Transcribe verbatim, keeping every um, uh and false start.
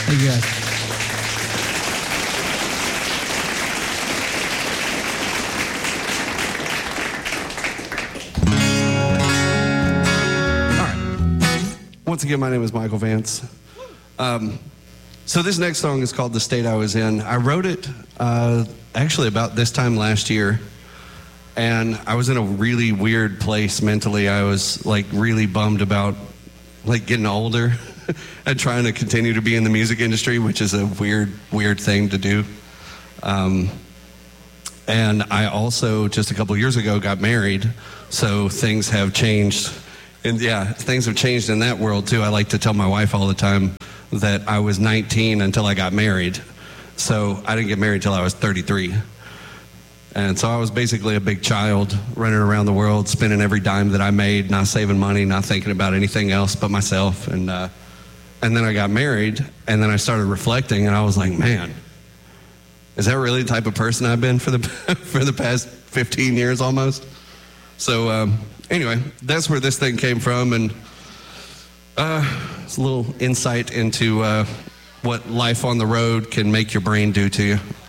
Thank you, guys. Once again, my name is Michael Vance. Um, so this next song is called The State I Was In. I wrote it uh, actually about this time last year, and I was in a really weird place mentally. I was like really bummed about like getting older and trying to continue to be in the music industry, which is a weird, weird thing to do. Um, and I also, just a couple years ago, got married, so things have changed. And yeah, things have changed in that world too. I like to tell my wife all the time that I was nineteen until I got married. So I didn't get married until I was thirty-three. And so I was basically a big child running around the world, spending every dime that I made, not saving money, not thinking about anything else but myself. And uh, and then I got married, and then I started reflecting, and I was like, man, is that really the type of person I've been for the for the past fifteen years almost? So um, anyway, that's where this thing came from, and uh, it's a little insight into uh, what life on the road can make your brain do to you.